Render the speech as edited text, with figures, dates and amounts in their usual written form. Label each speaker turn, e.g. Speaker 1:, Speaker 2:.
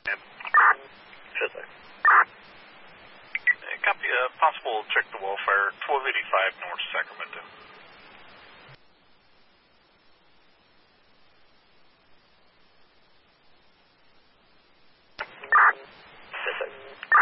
Speaker 1: Should I?
Speaker 2: Copy. Possible check the welfare, 1285 North Sacramento.